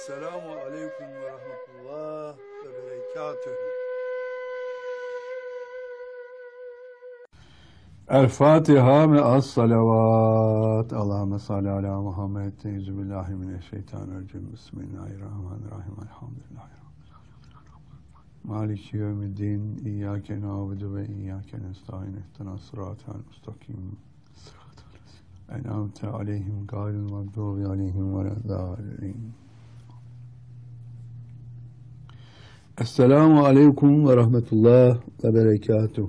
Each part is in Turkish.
Selamun Aleyküm ve Rahmetullah ve Berekatühü. El Fatiha me'as salavat. Allahümme salli ala Muhammed. Euzubillahimineşşeytanirracim. Bismillahirrahmanirrahim. Elhamdülillahi. Maliki yevmiddin. İyyâke na'budu ve iyyâke nestaîn. İhdinas sıratal mustakim. En'amte aleyhim gayril mağdubi aleyhim veleddâllîn. Esselamu aleyküm ve rahmetullah ve berekatuhu.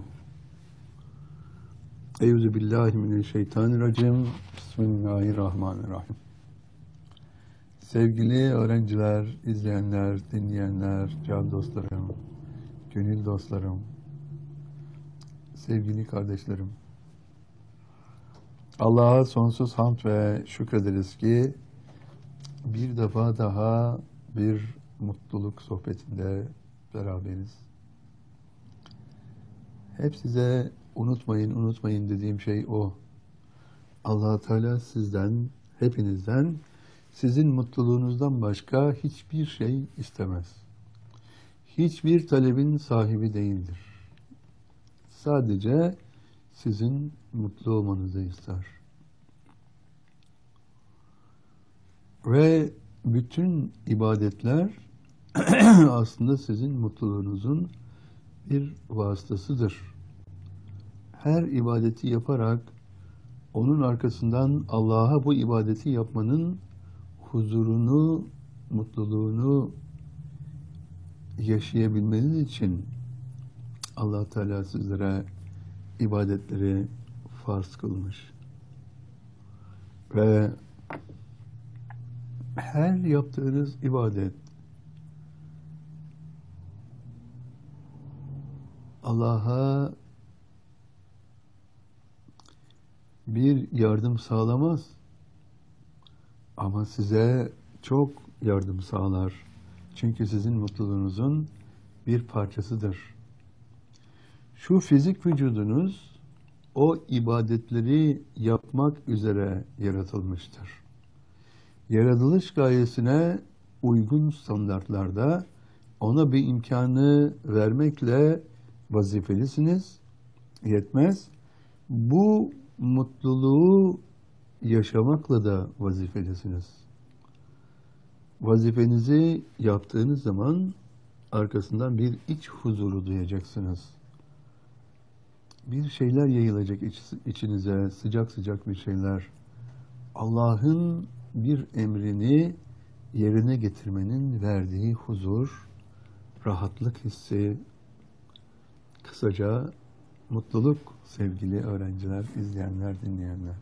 Euzubillahimineşşeytanirracim. Bismillahirrahmanirrahim. Sevgili öğrenciler, izleyenler, dinleyenler, can dostlarım, gönül dostlarım, sevgili kardeşlerim. Allah'a sonsuz hamd ve şükrederiz ki bir defa daha bir mutluluk sohbetinde beraberiz. Hep size unutmayın dediğim şey o. Allah Teala sizden, hepinizden, sizin mutluluğunuzdan başka hiçbir şey istemez. Hiçbir talebin sahibi değildir. Sadece sizin mutlu olmanızı ister. Ve bütün ibadetler aslında sizin mutluluğunuzun bir vasıtasıdır. Her ibadeti yaparak onun arkasından Allah'a bu ibadeti yapmanın huzurunu, mutluluğunu yaşayabilmeniz için Allah Teala sizlere ibadetleri farz kılmış. Ve her yaptığınız ibadet Allah'a bir yardım sağlamaz ama size çok yardım sağlar. Çünkü sizin mutluluğunuzun bir parçasıdır. Şu fizik vücudunuz o ibadetleri yapmak üzere yaratılmıştır. Yaratılış gayesine uygun standartlarda ona bir imkanı vermekle vazifelisiniz. Yetmez. Bu mutluluğu yaşamakla da vazifelisiniz. Vazifenizi yaptığınız zaman arkasından bir iç huzuru duyacaksınız. Bir şeyler yayılacak içinize, sıcak sıcak bir şeyler. Allah'ın bir emrini yerine getirmenin verdiği huzur, rahatlık hissi, kısaca mutluluk sevgili öğrenciler, izleyenler, dinleyenler.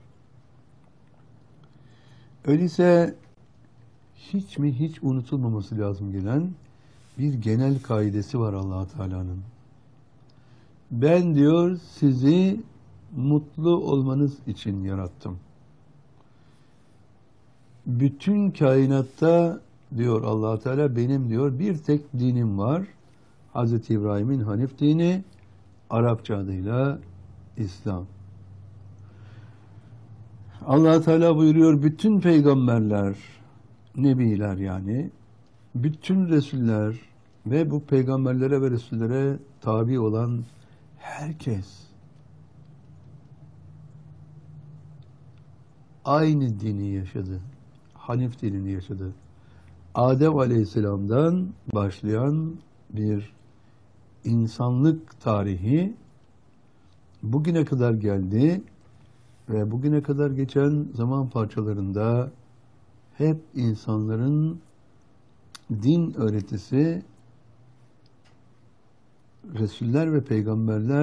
Öyleyse hiç unutulmaması lazım gelen bir genel kaidesi var Allah Teala'nın. Ben diyor sizi mutlu olmanız için yarattım. Bütün kainatta diyor Allah Teala benim diyor bir tek dinim var. Hazreti İbrahim'in Hanif dini, Arapça adıyla İslam. Allah Teala buyuruyor bütün peygamberler, nebiler yani, bütün resuller ve bu peygamberlere ve resullere tabi olan herkes aynı dini yaşadı. Hanif dinini yaşadı. Adem Aleyhisselam'dan başlayan bir insanlık tarihi bugüne kadar geldi ve bugüne kadar geçen zaman parçalarında hep insanların din öğretisi, Resuller ve peygamberler